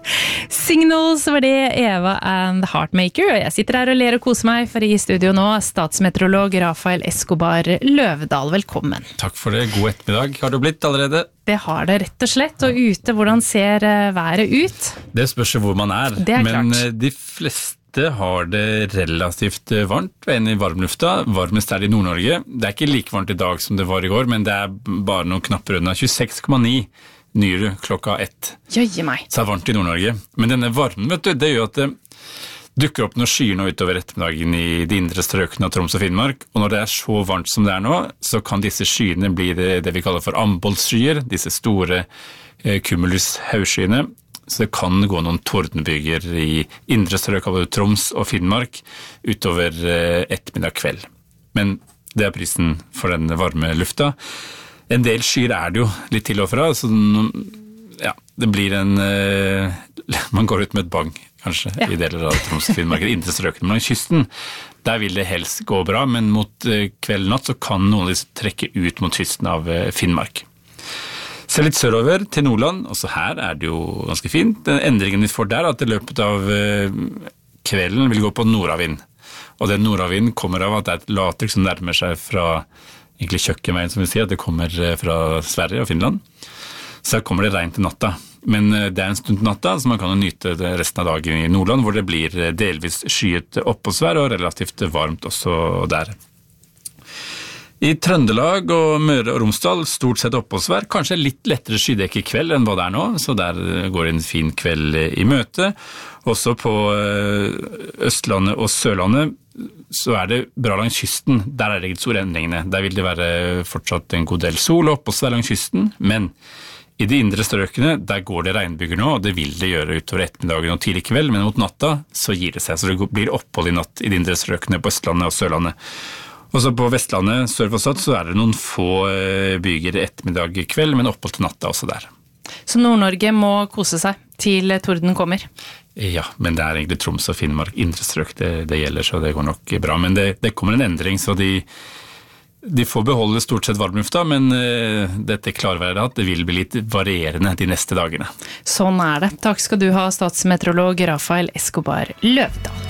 Signals var det, Eva and the Heartmaker, og jeg sitter her og ler og koser meg, for i studio nå, statsmeteorolog Rafael Escobar Løvdahl, velkommen. Takk for det, god ettermiddag har det blitt allerede. Det har det rett og slett, og ute, hvordan ser været ut? Det spørs hvor man er, men de fleste har det relativt varmt, og en i varmlufta, varmest er det i Nord-Norge. Det er ikke like varmt i dag som det var i går, men det er bare noen knapper unna, 26,9 nyere klokka 1. Jøye meg. Så er det varmt i Nord-Norge. Men denne varmen, vet du, det gjør at det dukker opp noen skyer nå utover ettermiddagen i de indre strøkene av Troms og Finnmark, og når det er så varmt som det er nå, så kan disse skyene bli det vi kaller for ambolsskyer, disse store cumulus-haugskyene, så det kan gå noen tordenbyger i indre strøk av Troms og Finnmark utover ettermiddag kveld. Men det er prisen for den varme lufta. En del skyer er det jo litt til og fra, så ja, det blir man går ut med et bang, kanskje, i deler av Troms og Finnmark, indre strøkene. Men i kysten, der vil det helst gå bra, men mot kveld og natt så kan noen trekke ut mot kysten av Finnmark. Se litt sørover til Nordland, også her er det jo ganske fint. Den endringen vi får der er at i løpet av kvelden vil gå på nordavind. Og den nordavind kommer av at det er et lavtrykk som nærmer seg fra egentlig kjøkkenveien, som vi sier, at det kommer fra Sverige og Finland. Så kommer det regn til natta. Men det er en stund til natta, så man kan jo nyte det resten av dagen i Nordland, hvor det blir delvis skyet oppholdsvær og relativt varmt også der. I Trøndelag og Møre og Romsdal stort sett oppholdsvær, kanskje litt lettere skydekke i kveld enn hva det er nå, så der går en fin kveld i møte. Også på Østlandet og Sørlandet så er det bra langs kysten, der er det ikke store endringene. Der vil det være fortsatt en god del sol og oppholdsvær langs kysten, men i de indre strøkene, der går det regnbyger nå, og det vil det gjøre utover ettermiddagen og tidlig kveld, men mot natta så gir det seg, så det blir opphold i natt i de indre strøkene på Østlandet og Sørlandet. Og så på Vestlandet, sør for Stad, så er det noen få byger ettermiddag i kveld, men opphold til natta også der. Så Nord-Norge må kose seg til torden kommer? Ja, men det er egentlig Troms og Finnmark, indre strøk det gjelder, så det går nok bra. Men det kommer en endring, så de får beholde stort sett varmlufta, men dette klarværet at det vil bli litt varierende de neste dagene. Sånn er det. Takk skal du ha, statsmeteorolog Rafael Escobar Løvdahl.